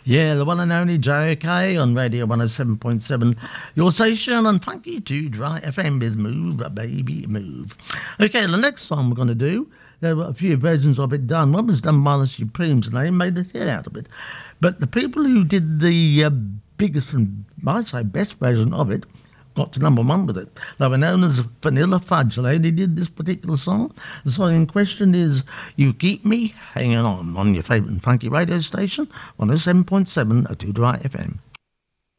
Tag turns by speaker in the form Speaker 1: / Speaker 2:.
Speaker 1: Yeah, the one and only JOK on Radio 107.7. Your station on Funky 2 Dry FM with Move, Baby Move. Okay, the next song we're going to do, there were a few versions of it done. One was done by the Supremes and they made a hit out of it. But the people who did the biggest and, I say, best version of it got to number one with it. They were known as Vanilla Fudge. They only did this particular song. The song in question is You Keep Me Hanging On your favourite funky radio station, 107.7 2 Dry FM.